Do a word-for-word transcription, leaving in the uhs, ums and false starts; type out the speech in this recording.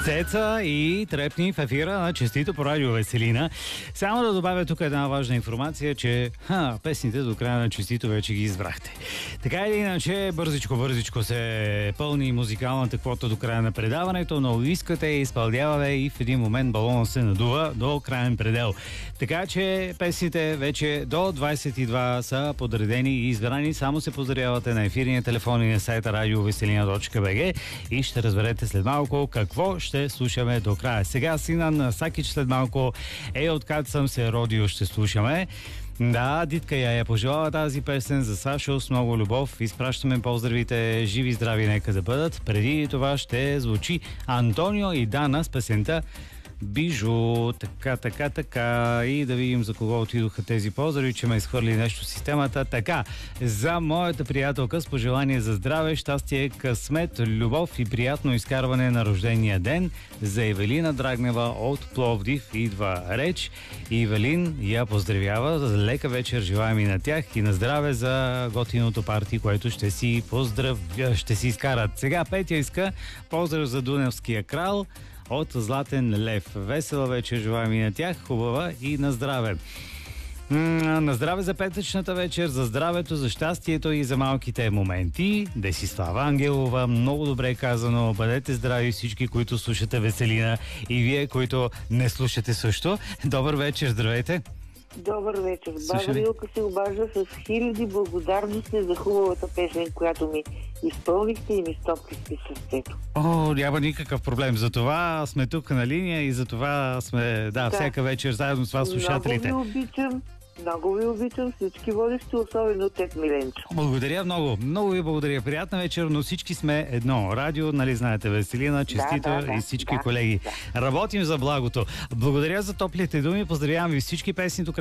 Цеца и Трепни в ефира на Честито по радио Веселина. Само да добавя тук една важна информация, че ха, песните до края на Честито вече ги избрахте. Така или иначе, бързичко-бързичко се пълни музикалната квота до края на предаването, но искате и изпълняваме и в един момент балона се надува до краен предел. Така че песните вече до двайсет и два са подредени и избрани. Само се поздравявате на ефирния телефон и на сайта радиовеселина точка би джи и ще разберете след малко какво ще слушаме до края. Сега Синан Сакич след малко е откад съм се родил ще слушаме. Да, Дитка я я пожелава тази песен за Сашо с много любов. Изпращаме поздравите, живи и здрави нека да бъдат. Преди това ще звучи Антонио и Дана с песента Бижу, така, така, така. И да видим за кого отидоха тези поздрави, че ме изхвърли нещо в системата. Така, за моята приятелка с пожелание за здраве, щастие, късмет, любов и приятно изкарване на рождения ден. За Евелина Драгнева от Пловдив идва реч. Евелин я поздравява. За лека вечер желаем и на тях и на здраве за готиното парти, което ще си поздрав... ще си изкарат. Сега Петя иска поздрав за Дунавския крал от Златен лев. Весела вечер желаем и на тях, хубава и на здраве. На здраве за петъчната вечер, за здравето, за щастието и за малките моменти. Десислава Ангелова, много добре казано. Бъдете здрави всички, които слушате Веселина и вие, които не слушате също. Добър вечер, здравейте! Добър вечер. Баба Илка се обажда с хиляди благодарности за хубавата песен, която ми изпълнихте и ми стоплихте сърцето. О, няма никакъв проблем. За това сме тук на линия и за това сме, да, да. всяка вечер заедно с вас слушателите. Много ви обичам. Много ви обичам всички водещи, особено теб, Миленчо. Благодаря много. Много ви благодаря. Приятна вечер, но всички сме едно. Радио, нали знаете, Веселина, Честито да, да, и всички да, колеги. Да. Работим за благото. Благодаря за топлите думи. Поздравявам ви всички песни до края.